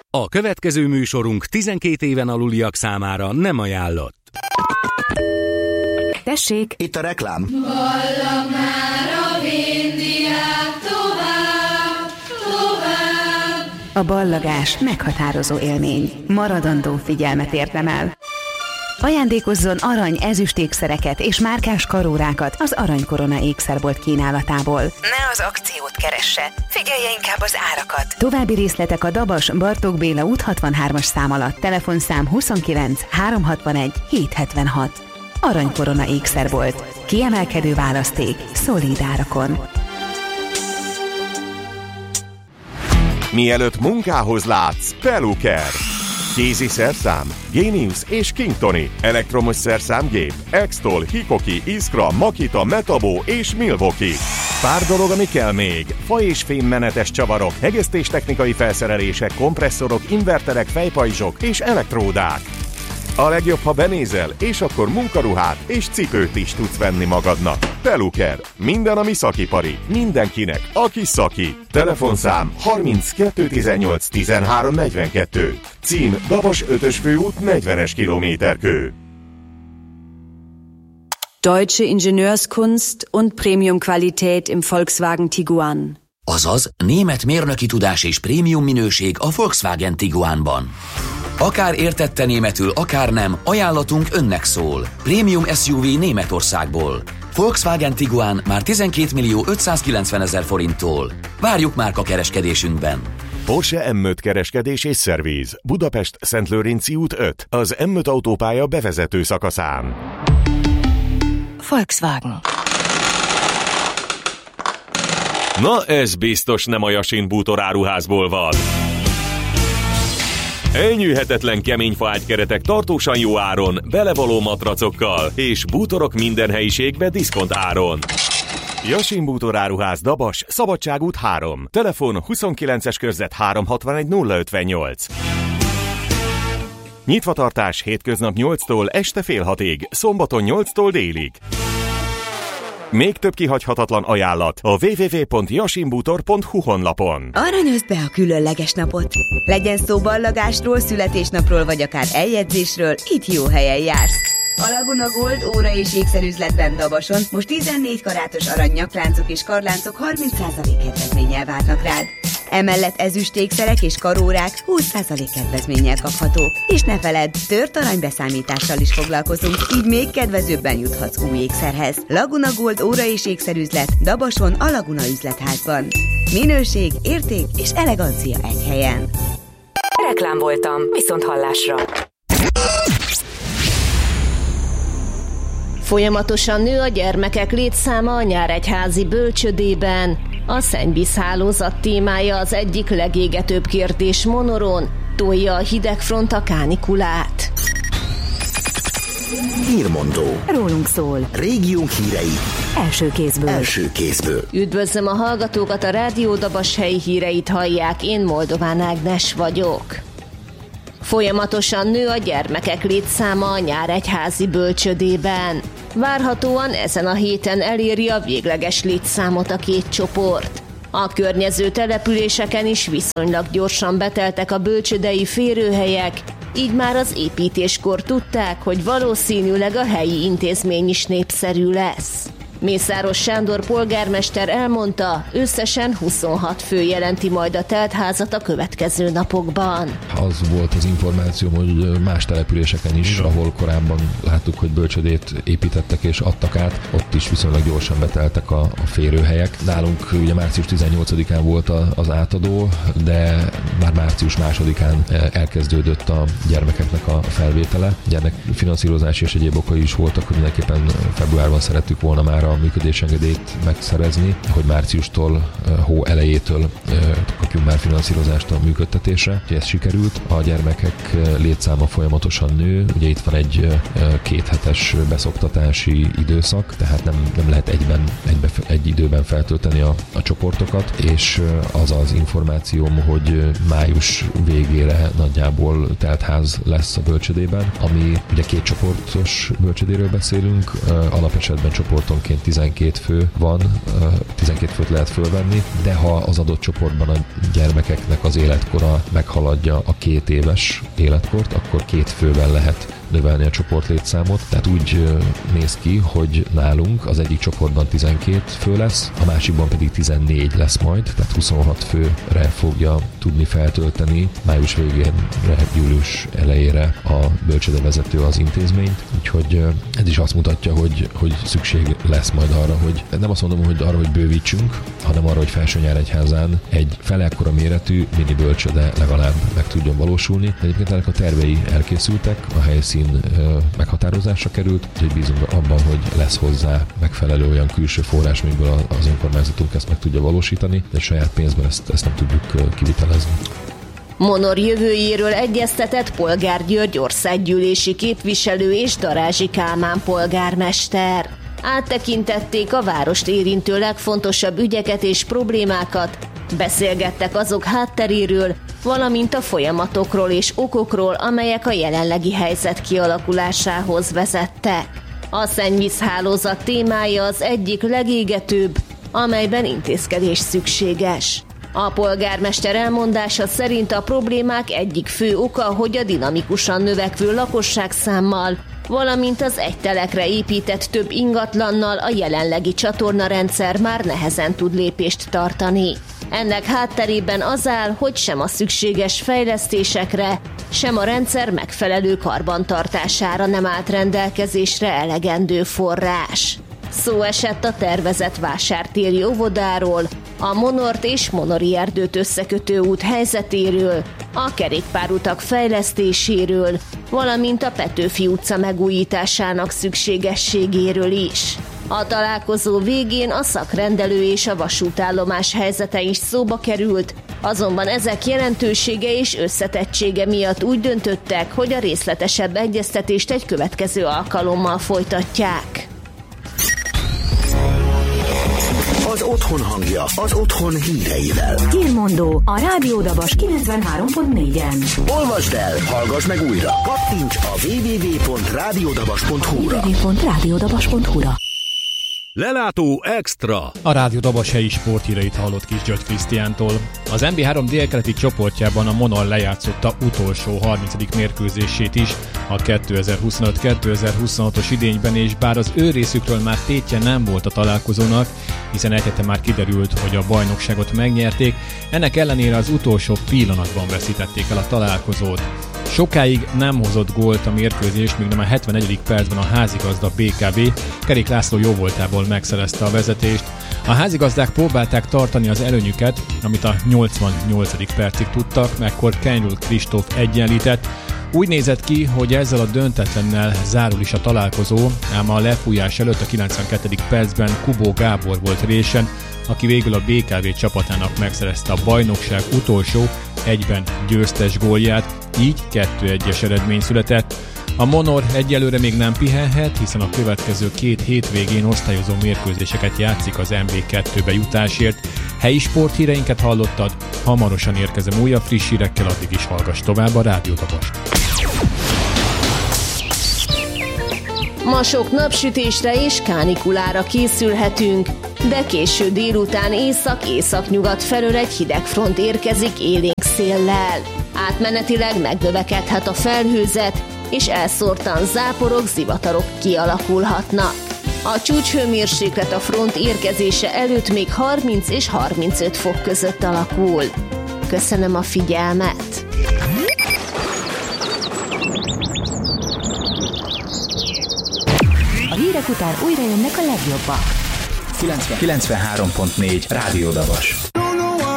A következő műsorunk 12 éven aluliak számára nem ajánlott. Tessék! Itt a reklám. Ballag már a vindiák tovább, tovább. A ballagás meghatározó élmény. Maradandó figyelmet érdemel. Ajándékozzon arany, ezüst ékszereket és márkás karórákat az Aranykorona ékszerbolt kínálatából. Ne az akciót keresse, figyelje inkább az árakat. További részletek a Dabas Bartók Béla út 63-as szám alatt. Telefonszám 29 361 776. Aranykorona ékszerbolt. Kiemelkedő választék, szolíd árakon. Mielőtt munkához látsz, Peluker. Kézi szerszám, Genius és Kingtoni, elektromos szerszámgép, Extol, Hikoki, Iskra, Makita, Metabo és Milwaukee. Pár dolog, ami kell még. Fa és fémmenetes csavarok, hegesztéstechnikai felszerelések, kompresszorok, inverterek, fejpajzsok és elektródák. A legjobb, ha benézel, és akkor munkaruhát és cipőt is tudsz venni magadnak. Peluker. Minden, ami szakipari. Mindenkinek, aki szaki. Telefonszám 32 18 13 42. Cím Dabas 5-ös főút 40-es kilométerkő. Deutsche Ingenieurskunst und Premium-Qualität im Volkswagen Tiguan. Azaz, német mérnöki tudás és prémium minőség a Volkswagen Tiguanban. Akár értette németül, akár nem, ajánlatunk önnek szól. Prémium SUV Németországból. Volkswagen Tiguan már 12.590.000 forinttól. Várjuk márka kereskedésünkben. Porsche M5 kereskedés és szerviz. Budapest Szentlőrinci út 5. Az M5 autópálya bevezető szakaszán. Volkswagen. Na, ez biztos nem a Yasin bútoráruházból van. Elnyűhetetlen kemény faágykeretek tartósan jó áron, belevaló matracokkal és bútorok minden helyiségbe diszkont áron. Yasin bútoráruház, Dabas, Szabadságút 3. Telefon 29-es körzet 361 058. Nyitvatartás hétköznap 8-tól este fél 6-ig, szombaton 8-tól délig. Még több kihagyhatatlan ajánlat a www.yasinbútor.hu honlapon. Aranyozd be a különleges napot! Legyen szó ballagásról, születésnapról vagy akár eljegyzésről, itt jó helyen jársz. A Laguna Gold óra és ékszerüzletben Dabason most 14 karátos arany nyakláncok és karláncok 30% kedvezménnyel várnak rád. Emellett ezüstékszerek és karórák 20% kedvezménnyel kaphatók. És ne feledd, tört aranybeszámítással is foglalkozunk, így még kedvezőbben juthatsz új ékszerhez. Laguna Gold óra és ékszerüzlet Dabason a Laguna üzletházban. Minőség, érték és elegancia egy helyen. Reklám voltam, viszont hallásra. Folyamatosan nő a gyermekek létszáma a Nyíregyházi bölcsődében. A szennyvízhálózat témája az egyik legégetőbb kérdés Monoron, tolja a hidegfront a kánikulát. Hírmondó. Rólunk szól. Régiónk hírei. Első kézből. Üdvözlöm a hallgatókat, a Rádió Dabas helyi híreit hallják, én Moldován Ágnes vagyok. Folyamatosan nő a gyermekek létszáma a Nyíregyházi bölcsődében. Várhatóan ezen a héten eléri a végleges létszámot a két csoport. A környező településeken is viszonylag gyorsan beteltek a bölcsődei férőhelyek, így már az építéskor tudták, hogy valószínűleg a helyi intézmény is népszerű lesz. Mészáros Sándor polgármester elmondta, összesen 26 fő jelenti majd a teltházat a következő napokban. Az volt az információm, hogy más településeken is, ahol korábban láttuk, hogy bölcsödét építettek és adtak át, ott is viszonylag gyorsan beteltek a férőhelyek. Nálunk ugye március 18-án volt az átadó, de már március 2-án elkezdődött a gyermekeknek a felvétele. Gyermekfinanszírozási és egyéb okai is voltak, hogy mindenképpen februárban szerettük volna már a működésengedélyt megszerezni, hogy márciustól, hó elejétől kapjunk már finanszírozást a működtetésre. Ez sikerült. A gyermekek létszáma folyamatosan nő. Ugye itt van egy 2 hetes beszoktatási időszak, tehát nem lehet egy időben feltölteni a csoportokat, és az az információm, hogy május végére nagyjából teltház lesz a bölcsödében, ami ugye 2 csoportos bölcsödéről beszélünk, alapesetben csoportonként szerint 12 fő van, 12 főt lehet fölvenni, de ha az adott csoportban a gyermekeknek az életkora meghaladja a 2 éves életkort, akkor 2 fővel lehet növelni a csoportlétszámot. Tehát úgy néz ki, hogy nálunk az egyik csoportban 12 fő lesz, a másikban pedig 14 lesz majd, tehát 26 főre fogja tudni feltölteni május végén, július elejére a bölcsődevezető az intézményt. Úgyhogy ez is azt mutatja, hogy szükség lesz majd arra, hogy nem azt mondom, hogy arra, hogy bővítsünk, hanem arra, hogy Felsőnyáregyházán egy fele ekkora méretű mini bölcsőde legalább meg tudjon valósulni. De egyébként ennek a tervei elkészültek, a helyszín meghatározásra került, úgyhogy bízunk abban, hogy lesz hozzá megfelelő olyan külső forrás, amiből az önkormányzatunk ezt meg tudja valósítani, de saját pénzben ezt nem tudjuk kivitelezni. Monor jövőjéről egyeztetett Polgár György országgyűlési képviselő és Darázsi Kálmán polgármester. Áttekintették a várost érintő legfontosabb ügyeket és problémákat, beszélgettek azok hátteréről, valamint a folyamatokról és okokról, amelyek a jelenlegi helyzet kialakulásához vezettek. A szennyvízhálózat témája az egyik legégetőbb, amelyben intézkedés szükséges. A polgármester elmondása szerint a problémák egyik fő oka, hogy a dinamikusan növekvő lakosságszámmal, valamint az egy telekre épített több ingatlannal a jelenlegi csatornarendszer már nehezen tud lépést tartani. Ennek hátterében az áll, hogy sem a szükséges fejlesztésekre, sem a rendszer megfelelő karbantartására nem állt rendelkezésre elegendő forrás. Szó esett a tervezett vásártéri óvodáról, a Monort és Monori erdőt összekötő út helyzetéről, a kerékpárutak fejlesztéséről, valamint a Petőfi utca megújításának szükségességéről is. A találkozó végén a szakrendelő és a vasútállomás helyzete is szóba került, azonban ezek jelentősége és összetettsége miatt úgy döntöttek, hogy a részletesebb egyeztetést egy következő alkalommal folytatják. Az otthon hangja, az otthon híreivel. Hírmondó a Rádió Dabas 93.4-en. Olvasd el, hallgass meg újra. Kattints a www.radiodabas.hu-ra. Lelátó Extra. A Rádió Dabas helyi sporthíreit hallott Kis György Krisztiántól. Az NB3 délkeleti csoportjában a Monor lejátszotta utolsó 30. mérkőzését is a 2025-2026-os idényben, és bár az ő részükről már tétje nem volt a találkozónak, hiszen egy hete már kiderült, hogy a bajnokságot megnyerték, ennek ellenére az utolsó pillanatban veszítették el a találkozót. Sokáig nem hozott gólt a mérkőzés, míg nem a 71. percben a házigazda BKB Kerék László jóvoltából megszerezte a vezetést. A házigazdák próbálták tartani az előnyüket, amit a 88. percig tudtak, mekkor Kenyről Kristóf egyenlített. Úgy nézett ki, hogy ezzel a döntetlennel zárul is a találkozó, ám a lefújás előtt a 92. percben Kubó Gábor volt résen, aki végül a BKV csapatának megszerezte a bajnokság utolsó, egyben győztes gólját, így 2-1-es eredmény született. A Monor egyelőre még nem pihenhet, hiszen a következő 2 hétvégén osztályozó mérkőzéseket játszik az MB2-be jutásért. Helyi sporthíreinket hallottad, hamarosan érkezem újabb friss hírekkel, addig is hallgass tovább a Rádió Dabast. Ma sok napsütésre és kánikulára készülhetünk, de késő délután észak-északnyugat felől egy hideg front érkezik élénk széllel. Átmenetileg megnövekedhet a felhőzet, és elszórtan záporok, zivatarok kialakulhatnak. A csúcshőmérséklet a front érkezése előtt még 30 és 35 fok között alakul. Köszönöm a figyelmet! A hírek után újra jönnek a legjobbak. 93.4 Rádió Dabas.